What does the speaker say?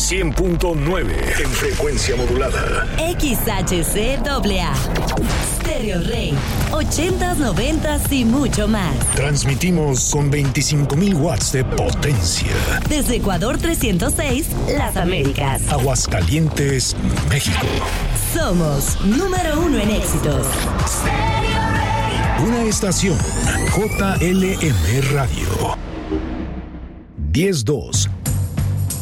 100.9 en frecuencia modulada. XHCAA. Stereo Rey. 80s, 90s y mucho más. Transmitimos con 25,000 watts de potencia. Desde Ecuador 306, Las Américas. Aguascalientes, México. Somos número 1 en éxitos. Una estación JLM Radio. 10-2